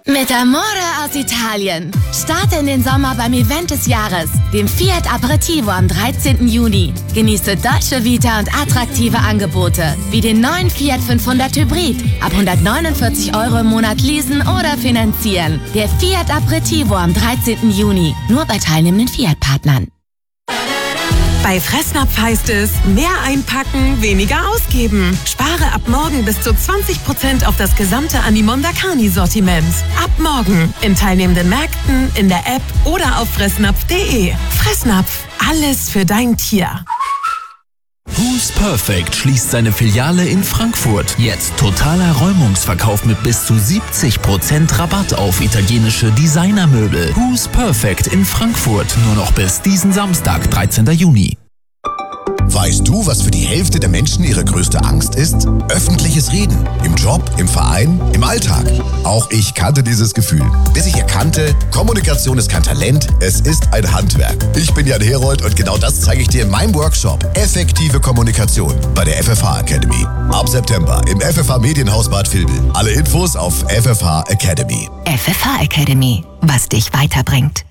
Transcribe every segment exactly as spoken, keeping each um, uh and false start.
Mit Amore aus Italien. Starte in den Sommer beim Event des Jahres, dem Fiat Aperitivo am dreizehnten Juni. Genieße deutsche Vita und attraktive Angebote, wie den neuen Fiat fünfhundert Hybrid. Ab hundertneunundvierzig Euro im Monat leasen oder finanzieren. Der Fiat Aperitivo am dreizehnten Juni. Nur bei teilnehmenden Fiat-Partnern. Bei Fressnapf heißt es, mehr einpacken, weniger ausgeben. Spare ab morgen bis zu zwanzig Prozent auf das gesamte Animonda Carni-Sortiment. Ab morgen in teilnehmenden Märkten, in der App oder auf fressnapf punkt de. Fressnapf, alles für dein Tier. Who's Perfect schließt seine Filiale in Frankfurt. Jetzt totaler Räumungsverkauf mit bis zu siebzig Prozent Rabatt auf italienische Designermöbel. Who's Perfect in Frankfurt. Nur noch bis diesen Samstag, dreizehnten Juni. Weißt du, was für die Hälfte der Menschen ihre größte Angst ist? Öffentliches Reden. Im Job, im Verein, im Alltag. Auch ich kannte dieses Gefühl. Bis ich erkannte, Kommunikation ist kein Talent, es ist ein Handwerk. Ich bin Jan Herold und genau das zeige ich dir in meinem Workshop. Effektive Kommunikation bei der F F H Academy. Ab September im F F H Medienhaus Bad Vilbel. Alle Infos auf F F H Academy. F F H Academy, was dich weiterbringt.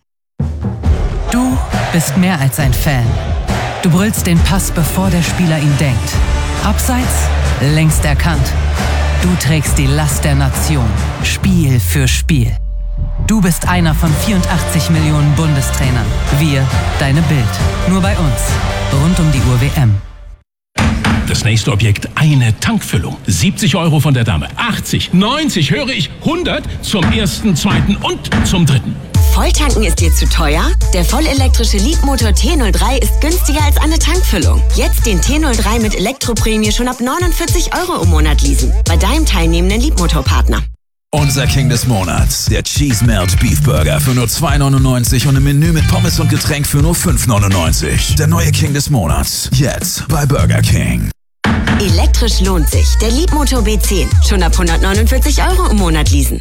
Du bist mehr als ein Fan. Du brüllst den Pass, bevor der Spieler ihn denkt. Abseits, längst erkannt. Du trägst die Last der Nation, Spiel für Spiel. Du bist einer von vierundachtzig Millionen Bundestrainern. Wir, deine Bild. Nur bei uns. Rund um die Uhr W M. Das nächste Objekt, eine Tankfüllung. siebzig Euro von der Dame. achtzig, neunzig, höre ich, hundert zum ersten, zweiten und zum dritten. Volltanken ist dir zu teuer? Der vollelektrische Leapmotor T null drei ist günstiger als eine Tankfüllung. Jetzt den T null drei mit Elektroprämie schon ab neunundvierzig Euro im Monat leasen. Bei deinem teilnehmenden Leapmotor-Partner. Unser King des Monats, der Cheese Melt Beef Burger für nur zwei neunundneunzig und im Menü mit Pommes und Getränk für nur fünf neunundneunzig. Der neue King des Monats, jetzt bei Burger King. Elektrisch lohnt sich. Der Leapmotor B zehn. Schon ab hundertneunundvierzig Euro im Monat leasen.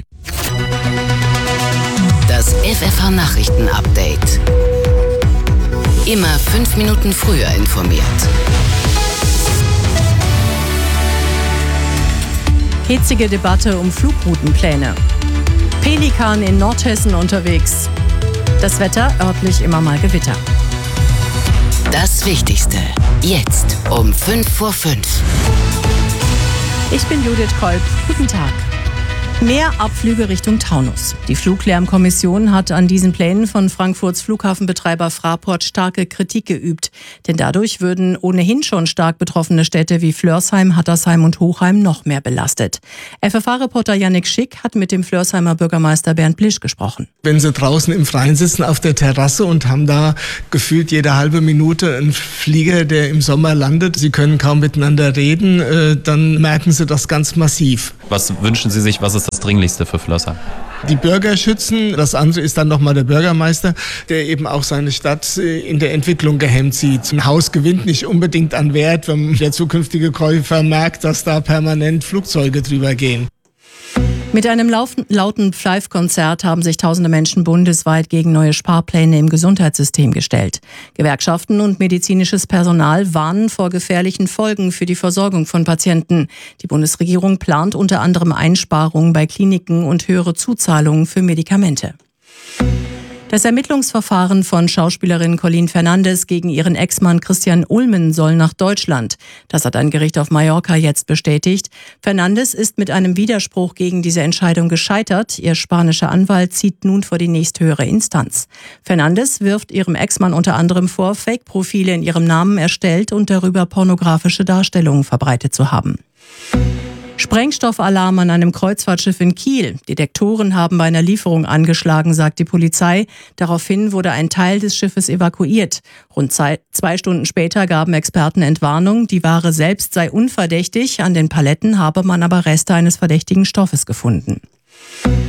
Das F F H-Nachrichten-Update. Immer fünf Minuten früher informiert. Hitzige Debatte um Flugroutenpläne. Pelikan in Nordhessen unterwegs. Das Wetter, örtlich immer mal Gewitter. Das Wichtigste, jetzt um fünf vor fünf. Ich bin Judith Kolb. Guten Tag. Mehr Abflüge Richtung Taunus. Die Fluglärmkommission hat an diesen Plänen von Frankfurts Flughafenbetreiber Fraport starke Kritik geübt. Denn dadurch würden ohnehin schon stark betroffene Städte wie Flörsheim, Hattersheim und Hochheim noch mehr belastet. F F H-Reporter Yannick Schick hat mit dem Flörsheimer Bürgermeister Bernd Blisch gesprochen. Wenn Sie draußen im Freien sitzen auf der Terrasse und haben da gefühlt jede halbe Minute einen Flieger, der im Sommer landet, Sie können kaum miteinander reden, äh, dann merken Sie das ganz massiv. Was wünschen Sie sich, was ist das Dringlichste für Flörsheim? Die Bürger schützen, das andere ist dann nochmal der Bürgermeister, der eben auch seine Stadt in der Entwicklung gehemmt sieht. Ein Haus gewinnt nicht unbedingt an Wert, wenn der zukünftige Käufer merkt, dass da permanent Flugzeuge drüber gehen. Mit einem lauten Pfeifkonzert haben sich tausende Menschen bundesweit gegen neue Sparpläne im Gesundheitssystem gestellt. Gewerkschaften und medizinisches Personal warnen vor gefährlichen Folgen für die Versorgung von Patienten. Die Bundesregierung plant unter anderem Einsparungen bei Kliniken und höhere Zuzahlungen für Medikamente. Das Ermittlungsverfahren von Schauspielerin Colleen Fernandes gegen ihren Ex-Mann Christian Ulmen soll nach Deutschland. Das hat ein Gericht auf Mallorca jetzt bestätigt. Fernandes ist mit einem Widerspruch gegen diese Entscheidung gescheitert. Ihr spanischer Anwalt zieht nun vor die nächsthöhere Instanz. Fernandes wirft ihrem Ex-Mann unter anderem vor, Fake-Profile in ihrem Namen erstellt und darüber pornografische Darstellungen verbreitet zu haben. Sprengstoffalarm an einem Kreuzfahrtschiff in Kiel. Detektoren haben bei einer Lieferung angeschlagen, sagt die Polizei. Daraufhin wurde ein Teil des Schiffes evakuiert. Rund zwei, zwei Stunden später gaben Experten Entwarnung. Die Ware selbst sei unverdächtig. An den Paletten habe man aber Reste eines verdächtigen Stoffes gefunden.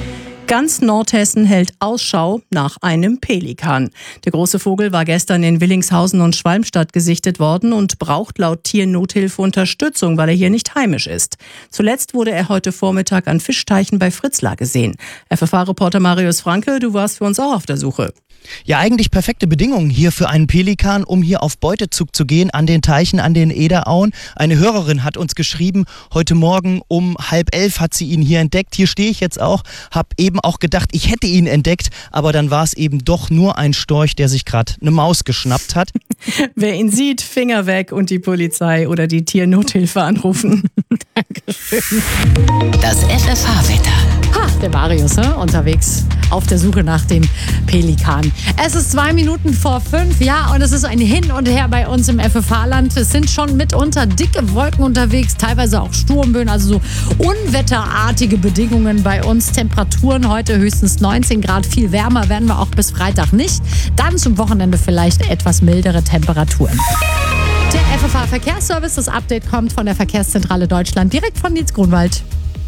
Ganz Nordhessen hält Ausschau nach einem Pelikan. Der große Vogel war gestern in Willingshausen und Schwalmstadt gesichtet worden und braucht laut Tiernothilfe Unterstützung, weil er hier nicht heimisch ist. Zuletzt wurde er heute Vormittag an Fischteichen bei Fritzlar gesehen. F F H-Reporter Marius Franke, du warst für uns auch auf der Suche. Ja, eigentlich perfekte Bedingungen hier für einen Pelikan, um hier auf Beutezug zu gehen an den Teichen, an den Ederauen. Eine Hörerin hat uns geschrieben, heute Morgen um halb elf hat sie ihn hier entdeckt. Hier stehe ich jetzt auch, habe eben auch gedacht, ich hätte ihn entdeckt, aber dann war es eben doch nur ein Storch, der sich gerade eine Maus geschnappt hat. Wer ihn sieht, Finger weg und die Polizei oder die Tiernothilfe anrufen. Dankeschön. Das F F H-Wetter. Ha, der Marius, ne? Unterwegs auf der Suche nach dem Pelikan. Es ist zwei Minuten vor fünf, ja, und es ist ein Hin und Her bei uns im F F H-Land. Es sind schon mitunter dicke Wolken unterwegs, teilweise auch Sturmböen, also so unwetterartige Bedingungen bei uns. Temperaturen heute höchstens neunzehn Grad, viel wärmer werden wir auch bis Freitag nicht. Dann zum Wochenende vielleicht etwas mildere Temperaturen. Der F F H-Verkehrsservice, das Update kommt von der Verkehrszentrale Deutschland, direkt von Nils Grunwald.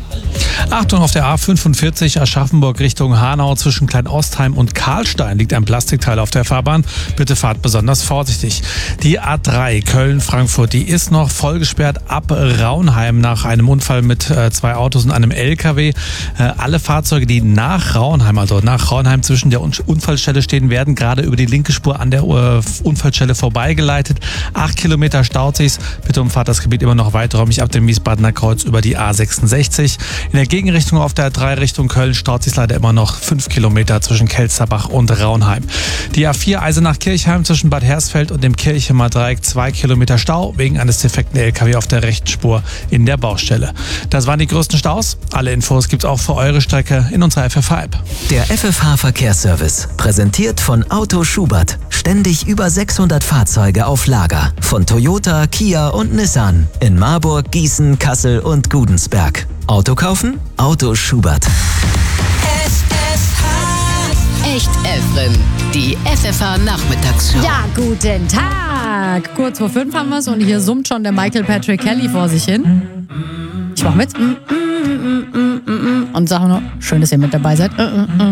Achtung, auf der A fünfundvierzig Aschaffenburg Richtung Hanau zwischen Kleinostheim und Karlstein liegt ein Plastikteil auf der Fahrbahn. Bitte fahrt besonders vorsichtig. Die A drei Köln-Frankfurt, die ist noch voll gesperrt ab Raunheim nach einem Unfall mit äh, zwei Autos und einem L K W. Äh, alle Fahrzeuge, die nach Raunheim, also nach Raunheim zwischen der Unfallstelle stehen, werden gerade über die linke Spur an der äh, Unfallstelle vorbeigeleitet. Acht Kilometer staut sich's. Bitte umfahrt das Gebiet immer noch weiträumig ab dem Wiesbadener Kreuz über die A sechsundsechzig. In der Gegenrichtung auf der A drei Richtung Köln staut sich leider immer noch fünf Kilometer zwischen Kelsterbach und Raunheim. Die A vier Eisenach-Kirchheim zwischen Bad Hersfeld und dem Kirchemer Dreieck zwei Kilometer Stau wegen eines defekten L K W auf der rechten Spur in der Baustelle. Das waren die größten Staus. Alle Infos gibt's auch für eure Strecke in unserer F F H-App. Der F F H-Verkehrsservice, präsentiert von Auto Schubert. Ständig über sechshundert Fahrzeuge auf Lager. Von Toyota, Kia und Nissan. In Marburg, Gießen, Kassel und Gudensberg. Auto kaufen? Auto Schubert. Echt Efren, die F F H-Nachmittagsshow. Ja, guten Tag. Kurz vor fünf haben wir es und hier summt schon der Michael Patrick Kelly vor sich hin. Ich mach mit. Und sage nur, schön, dass ihr mit dabei seid.